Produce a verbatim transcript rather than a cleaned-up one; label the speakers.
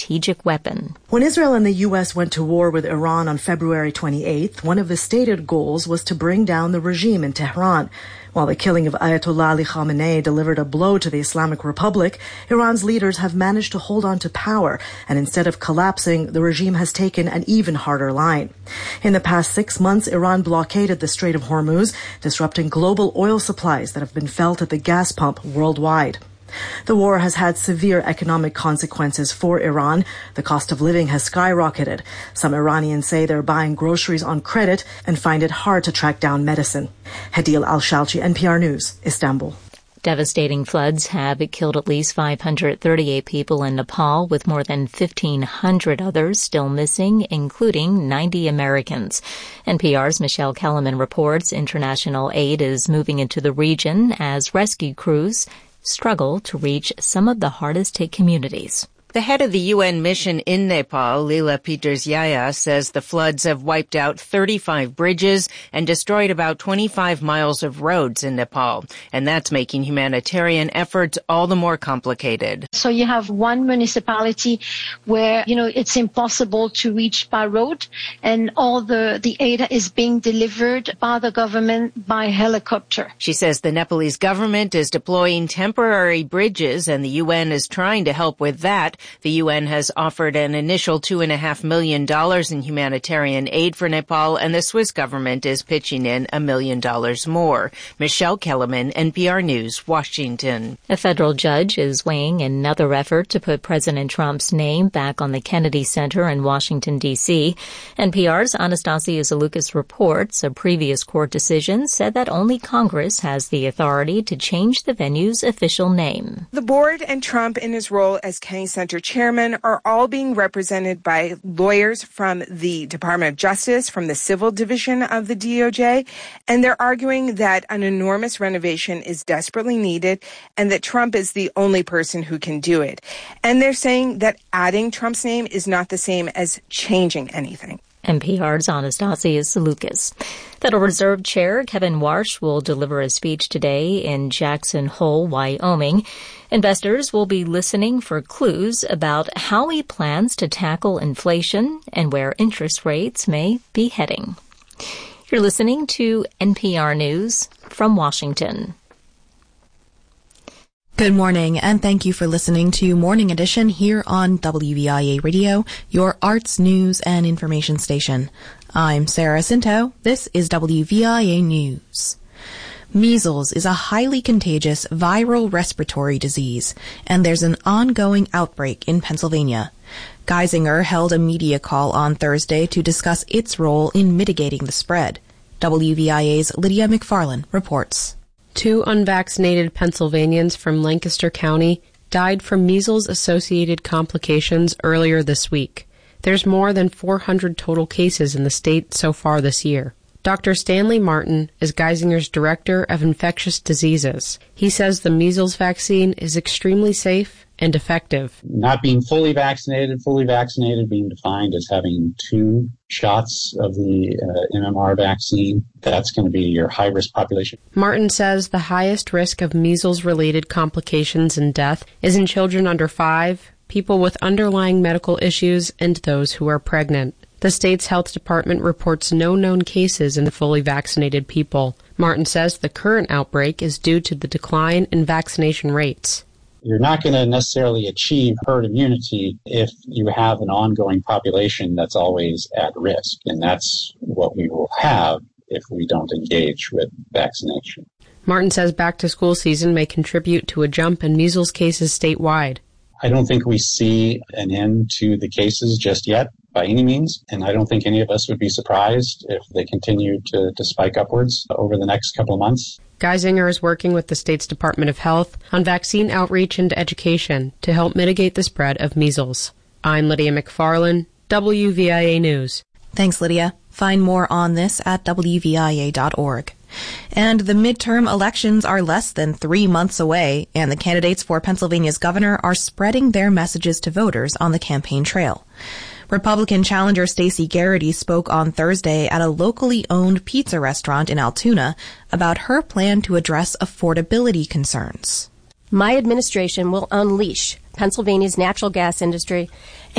Speaker 1: strategic weapon.
Speaker 2: When Israel and the U S went to war with Iran on February twenty-eighth, one of the stated goals was to bring down the regime in Tehran. While the killing of Ayatollah Ali Khamenei delivered a blow to the Islamic Republic, Iran's leaders have managed to hold on to power, and instead of collapsing, the regime has taken an even harder line. In the past six months, Iran blockaded the Strait of Hormuz, disrupting global oil supplies that have been felt at the gas pump worldwide. The war has had severe economic consequences for Iran. The cost of living has skyrocketed. Some Iranians say they're buying groceries on credit and find it hard to track down medicine. Hadil Al-Shalchi, N P R News, Istanbul.
Speaker 1: Devastating floods have killed at least five hundred thirty-eight people in Nepal, with more than fifteen hundred others still missing, including ninety Americans. N P R's Michelle Kellerman reports international aid is moving into the region as rescue crews struggle to reach some of the hardest-hit communities.
Speaker 3: The head of the U N mission in Nepal, Lila Peters-Yaya, says the floods have wiped out thirty-five bridges and destroyed about twenty-five miles of roads in Nepal, and that's making humanitarian efforts all the more complicated.
Speaker 4: So you have one municipality where, you know, it's impossible to reach by road, and all the, the aid is being delivered by the government by helicopter.
Speaker 3: She says the Nepalese government is deploying temporary bridges, and the U N is trying to help with that. The U N has offered an initial two point five million dollars in humanitarian aid for Nepal, and the Swiss government is pitching in a million dollars more. Michelle Kellerman, N P R News, Washington.
Speaker 1: A federal judge is weighing another effort to put President Trump's name back on the Kennedy Center in Washington, D C N P R's Anastasia Zalukis reports a previous court decision said that only Congress has the authority to change the venue's official name.
Speaker 5: The board and Trump in his role as Kennedy Center chairman are all being represented by lawyers from the Department of Justice, from the Civil Division of the D O J, and they're arguing that an enormous renovation is desperately needed and that Trump is the only person who can do it. And they're saying that adding Trump's name is not the same as changing anything.
Speaker 1: N P R's Anastasia Zalukis. Federal Reserve Chair Kevin Warsh will deliver a speech today in Jackson Hole, Wyoming. Investors will be listening for clues about how he plans to tackle inflation and where interest rates may be heading. You're listening to N P R News from Washington.
Speaker 6: Good morning, and thank you for listening to Morning Edition here on W V I A Radio, your arts, news, and information station. I'm Sarah Cinto. This is W V I A News. Measles is a highly contagious viral respiratory disease, and there's an ongoing outbreak in Pennsylvania. Geisinger held a media call on Thursday to discuss its role in mitigating the spread. W V I A's Lydia McFarlane reports.
Speaker 7: Two unvaccinated Pennsylvanians from Lancaster County died from measles-associated complications earlier this week. There's more than four hundred total cases in the state so far this year. Doctor Stanley Martin is Geisinger's Director of Infectious Diseases. He says the measles vaccine is extremely safe and effective.
Speaker 8: Not being fully vaccinated, fully vaccinated being defined as having two shots of the uh, M M R vaccine, that's going to be your high-risk population.
Speaker 7: Martin says the highest risk of measles-related complications and death is in children under five, people with underlying medical issues, and those who are pregnant. The state's health department reports no known cases in the fully vaccinated people. Martin says the current outbreak is due to the decline in vaccination rates.
Speaker 8: You're not going to necessarily achieve herd immunity if you have an ongoing population that's always at risk, and that's what we will have if we don't engage with vaccination.
Speaker 7: Martin says back-to-school season may contribute to a jump in measles cases statewide.
Speaker 8: I don't think we see an end to the cases just yet, by any means, and I don't think any of us would be surprised if they continue to, to spike upwards over the next couple of months.
Speaker 7: Geisinger is working with the state's Department of Health on vaccine outreach and education to help mitigate the spread of measles. I'm Lydia McFarlane, W V I A News.
Speaker 6: Thanks, Lydia. Find more on this at W V I A dot org. And the midterm elections are less than three months away, and the candidates for Pennsylvania's governor are spreading their messages to voters on the campaign trail. Republican challenger Stacey Garrity spoke on Thursday at a locally owned pizza restaurant in Altoona about her plan to address affordability concerns.
Speaker 9: My administration will unleash Pennsylvania's natural gas industry